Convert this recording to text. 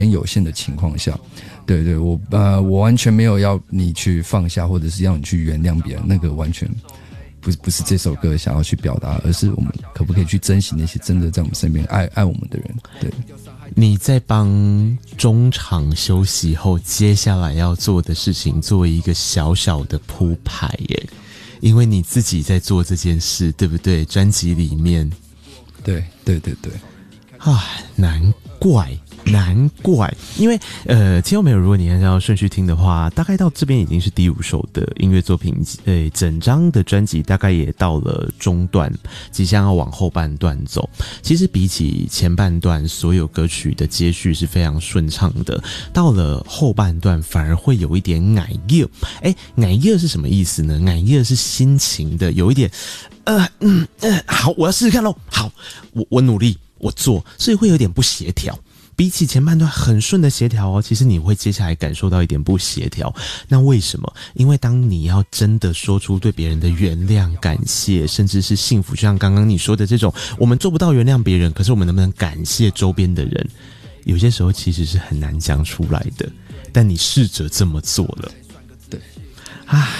有限的情况下，对对，我完全没有要你去放下，或者是要你去原谅别人，那个完全不是这首歌想要去表达，而是我们可不可以去珍惜那些真的在我们身边爱我们的人。对， 你在帮中场休息后接下来要做的事情作为一个小小的铺排耶，因为你自己在做这件事，对不对？专辑里面， 对对对对， 难怪，因为听众朋友，如果你按照顺序听的话，大概到这边已经是第5首的音乐作品，整张的专辑大概也到了中段，即将要往后半段走。其实比起前半段所有歌曲的接续是非常顺畅的，到了后半段反而会有一点矮叶。矮叶是什么意思呢？矮叶是心情的，有一点好，我要试试看咯。好，我努力，我做，所以会有点不协调。比起前半段很顺的协调哦，其实你会接下来感受到一点不协调。那为什么？因为当你要真的说出对别人的原谅、感谢，甚至是幸福，就像刚刚你说的这种，我们做不到原谅别人，可是我们能不能感谢周边的人？有些时候其实是很难讲出来的，但你试着这么做了。 对，